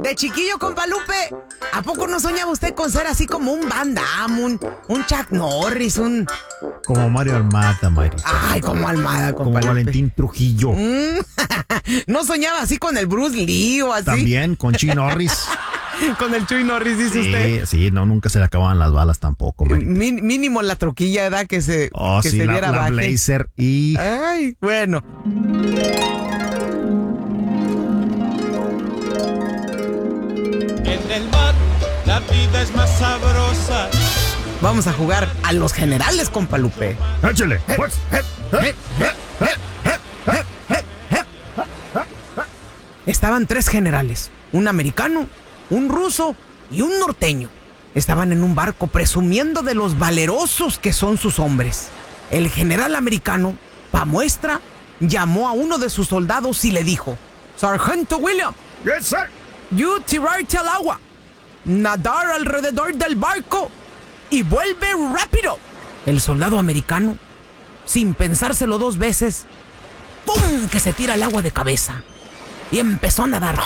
De chiquillo, compa Lupe, ¿a poco no soñaba usted con ser así como un Van Damme, un Chuck Norris, Como Mario Almada, Mayri. Ay, como Almada, compa Como Lupe. Valentín Trujillo. ¿No soñaba así con el Bruce Lee o así? También con Chuck Norris. Con el Chuy Norris, dice usted. Sí, no, nunca se le acababan las balas tampoco, Mayri. Mínimo la troquilla, ¿verdad? Que se viera la baje. Blazer y... Ay, bueno. En el mar la vida es más sabrosa. Vamos a jugar a los generales, compa Lupe. ¡Échale! Pues. Estaban 3 generales, un americano, un ruso y un norteño. Estaban en un barco presumiendo de los valerosos que son sus hombres. El general americano, pa' muestra, llamó a uno de sus soldados y le dijo: Sargento William, Yes, sir. you tirarte al agua, nadar alrededor del barco y vuelve rápido. El soldado americano, sin pensárselo 2 veces, ¡pum!, que se tira al agua de cabeza y empezó a nadar.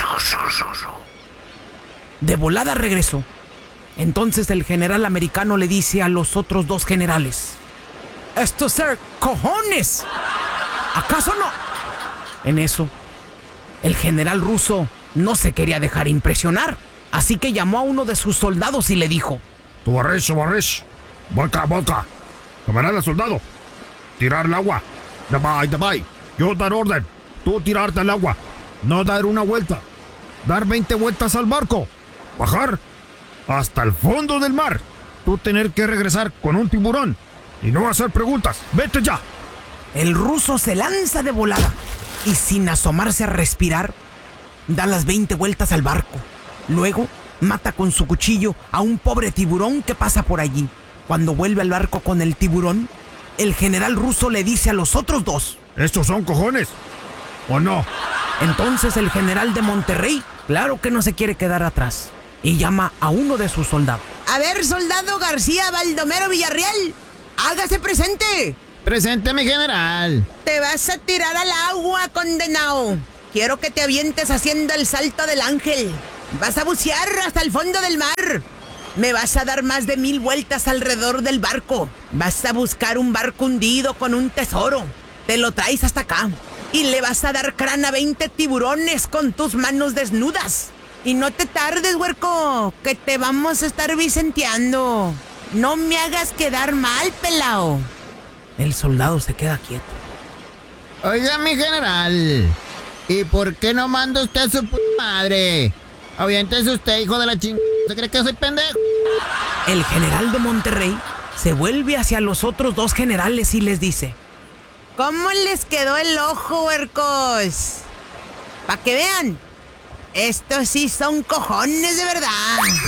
De volada regresó. Entonces el general americano le dice a los otros 2 generales: ¡Esto es ser cojones! ¿Acaso no? En eso, el general ruso no se quería dejar impresionar, así que llamó a uno de sus soldados y le dijo: Tuvarish. Volca. Camarada soldado. Tirar el agua. Dabay. Yo dar orden. Tú tirarte al agua. No dar una vuelta. Dar 20 vueltas al barco. Bajar hasta el fondo del mar. Tú tener que regresar con un tiburón. Y no hacer preguntas. Vete ya. El ruso se lanza de volada y, sin asomarse a respirar, da las 20 vueltas al barco. Luego mata con su cuchillo a un pobre tiburón que pasa por allí. Cuando vuelve al barco con el tiburón, el general ruso le dice a los otros 2: ¿Estos son cojones? ¿O no? Entonces el general de Monterrey, claro que no se quiere quedar atrás, y llama a uno de sus soldados. A ver, soldado García Baldomero Villarreal, hágase presente. Presente, mi general. Te vas a tirar al agua, condenado. Quiero que te avientes haciendo el salto del ángel. Vas a bucear hasta el fondo del mar. Me vas a dar más de 1000 vueltas alrededor del barco. Vas a buscar un barco hundido con un tesoro. Te lo traes hasta acá. Y le vas a dar crán a 20 tiburones con tus manos desnudas. Y no te tardes, huerco, que te vamos a estar vicenteando. No me hagas quedar mal, pelao. El soldado se queda quieto. Oiga, mi general, ¿y por qué no manda usted a su puta madre? Aviéntese usted, hijo de la chingada. ¿Se cree que soy pendejo? El general de Monterrey se vuelve hacia los otros 2 generales y les dice: ¿Cómo les quedó el ojo, huercos? Pa' que vean, estos sí son cojones de verdad.